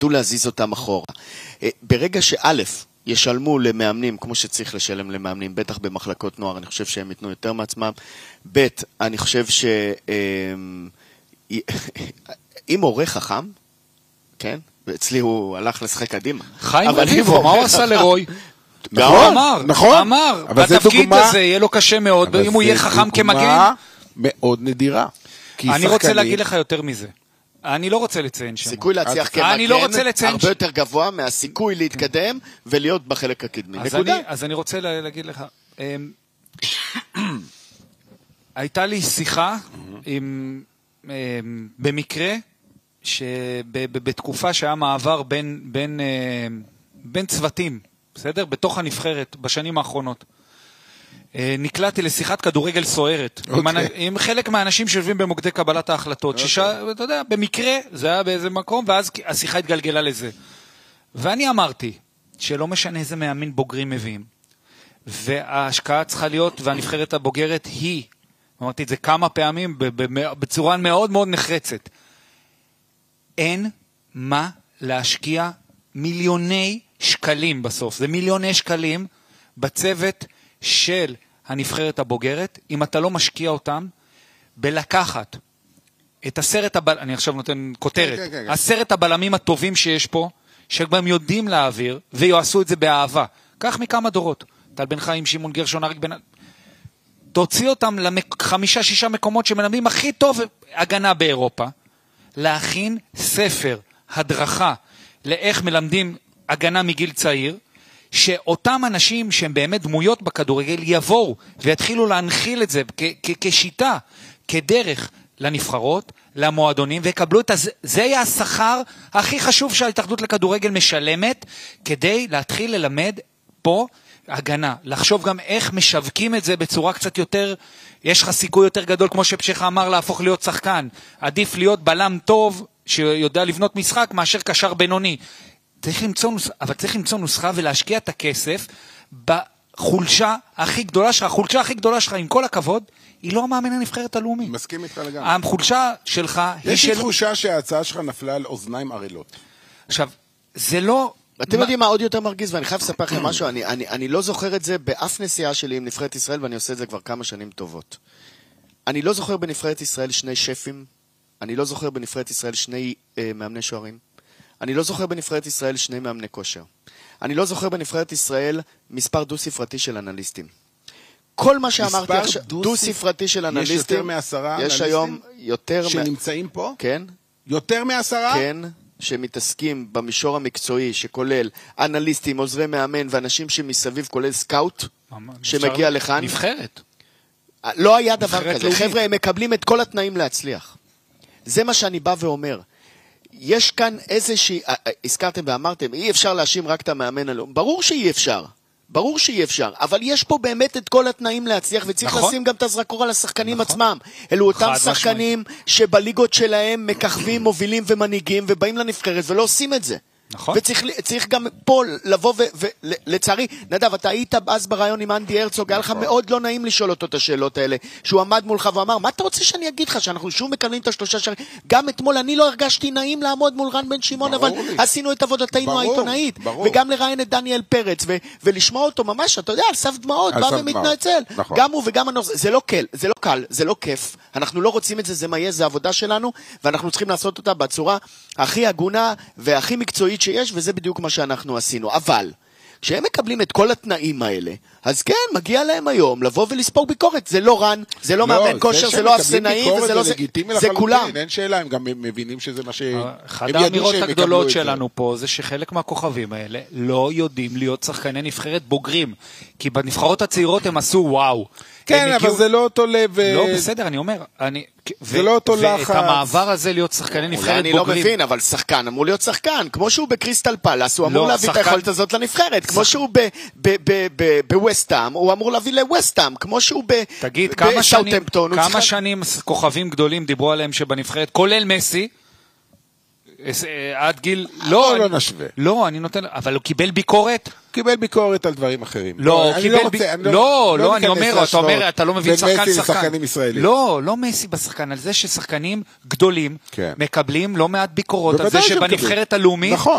תו להזיז אותם אחורה. ברגע שא' ישלמו למאמנים, כמו שצריך לשלם למאמנים, בטח במחלקות נוער, אני חושב שהם ייתנו יותר מעצמם. ב', אני חושב אם הורה חכם, כן? ואצלי הוא הלך לשחק קדימה. חיים רביבו, מה הוא עשה לרוי? נכון, אמר, בתפקיד הזה יהיה לו קשה מאוד, אם הוא יהיה חכם כמגן. דוגמה מאוד נדירה. אני רוצה להגיד לך יותר מזה. אני לא רוצה לציין שם. סיכוי להצליח כמגן הרבה יותר גבוה מהסיכוי להתקדם ולהיות בחלק הקדמי. נקודה. אז אני רוצה להגיד לך, הייתה לי שיחה במקרה, שבתקופה שהיה מעבר בין צוותים, בסדר? בתוך הנבחרת, בשנים האחרונות. נקלעתי לשיחת כדורגל סוערת, עם חלק מהאנשים שיושבים במוקדי קבלת ההחלטות, אתה יודע, במקרה, זה היה באיזה מקום, ואז השיחה התגלגלה לזה. ואני אמרתי, שלא משנה איזה מאמין בוגרים מביאים, וההשקעה צריכה להיות, והנבחרת הבוגרת היא, אמרתי את זה כמה פעמים, בצורה מאוד מאוד נחרצת, אין מה להשקיע מיליוני שקלים בסוף, זה מיליוני שקלים בצוות של הנבחרת הבוגרת, אם אתה לא משקיע אותם, בלקחת את אני עכשיו נותן כותרת, 10 הבלמים הטובים שיש פה, שגם יודעים להעביר, ויעשו את זה באהבה. כך מכמה דורות. טל בן חיים, שמעון גרשון, אריק בן... תוציא אותם ל5-6 מקומות שמלמדים הכי טוב הגנה באירופה, להכין ספר, הדרכה, לאיך מלמדים הגנה מגיל צעיר, שאותם אנשים שהם באמת דמויות בכדורגל יבואו ויתחילו להנחיל את זה כשיטה, כדרך לנבחרות, למועדונים, ויקבלו את זה יהיה השכר הכי חשוב שההתאחדות לכדורגל משלמת, כדי להתחיל ללמד פה הגנה, לחשוב גם איך משווקים את זה בצורה קצת יותר, יש לך סיכוי יותר גדול, כמו שפשחה אמר, להפוך להיות שחקן, עדיף להיות בלם טוב, שיודע לבנות משחק, מאשר קשר בינוני. אבל צריך למצוא נוסחה ולהשקיע את הכסף בחולשה הכי גדולה שלך. החולשה הכי גדולה שלך, עם כל הכבוד, היא לא המאמן הנבחרת הלאומי. מסכים איתך לגמרי. החולשה שלך היא יש לי תחושה שההצעה שלך נפלה על אוזניים ערלות. עכשיו, זה לא... אתם יודעים מה עוד יותר מרגיז, ואני חייב לספר לכם משהו, אני לא זוכר את זה באף נסיעה שלי עם נבחרת ישראל, ואני עושה את זה כבר כמה שנים טובות. אני לא זוכר בנבחרת ישראל 2 שפים, אני לא זוכר בנבחרת ישראל 2 מאמני שוערים, אני לא זוכר בנבחרת ישראל 2 מאמני כושר. אני לא זוכר בנבחרת ישראל מספר דו-ספרתי של אנליסטים. כל מה שאמרתי עכשיו, דו-ספרתי של אנליסטים, יש יותר מ10 אנליסטים? יש היום יותר שנמצאים פה? כן. יותר מ10? כן, שמתעסקים במישור המקצועי, שכולל אנליסטים, עוזרי מאמן, ואנשים שמסביב, כולל סקאוט, שמגיע לכאן. נבחרת. לא היה דבר כזה. חבר'ה, הם מקבלים את כל התנאים להצליח. זה מה שאני בא ואומר. יש כאן איזושהי, הזכרתם ואמרתם, אי אפשר להאשים רק את המאמן הלאומי. ברור שאי אפשר. ברור שאי אפשר, אבל יש פה באמת את כל התנאים להצליח, וצריך לשים גם את הזרקור על השחקנים עצמם. אלו אותם שחקנים שבליגות שלהם מככבים, מובילים ומנהיגים, ובאים לנבחרת ולא עושים את זה. נכון. וצריך גם פה לבוא ולצערי, נדב, אתה היית אז ברעיון עם אנדי הרצוג, היה לך מאוד לא נעים לשאול אותו את השאלות האלה, שהוא עמד מולך ואמר, מה אתה רוצה שאני אגיד לך, שאנחנו שוב מקבלים את ה3 שערים? גם אתמול אני לא הרגשתי נעים לעמוד מול רן בן שמעון, אבל עשינו את עבודתנו העיתונאית, וגם לראיין את דניאל פרץ, ולשמוע אותו ממש, אתה יודע, על סף דמעות, בא ומתנצל. גם הוא וגם הנושא, זה לא קל, זה לא קל, זה לא כיף, אנחנו לא רוצים את זה, זה מה יהיה, זה עבודה שלנו, ואנחנו צריכים לעשות אותה בצורה הכי הגונה והכי מקצועית שיש, וזה בדיוק מה שאנחנו עשינו. אבל, כשהם מקבלים את כל התנאים האלה, אז כן, מגיע להם היום לבוא ולספור ביקורת. זה לא רן, זה לא מאמן כושר, זה לא אפסנאי, זה כולם. אין שאלה, הם גם מבינים שזה מה שהם אחד האמירות הגדולות שלנו פה, זה שחלק מהכוכבים האלה לא יודעים להיות שחקני נבחרת בוגרים, כי בנבחרות הצעירות הם עשו וואו. כן, אבל זה לא אותו לב... לא, בסדר, אני אומר, זה לא אותו לחץ. ואת המעבר הזה להיות שחקני נבחרת בוגרים. אני לא מבין, אבל שחקן אמור להיות שחקן. כמו שהוא בקריסטל פלאס, הוא אמור להביא את היכולת הזאת לנבחרת. כמו שהוא בווסטהאם, הוא אמור להביא לווסטהאם. כמו שהוא בסאות'המפטון. כמה שנים כוכבים גדולים דיברו עליהם שבנבחרת, כולל מסי, עד גיל... לא נשווה. לא, אני נותן... אבל הוא קיבל ביקורת? קיבל ביקורת על דברים אחרים. לא, אני אומר, אתה לא מבין שחקן. לא מסי בשחקן, על זה ששחקנים גדולים מקבלים לא מעט ביקורות, על זה שבנבחרת הלאומית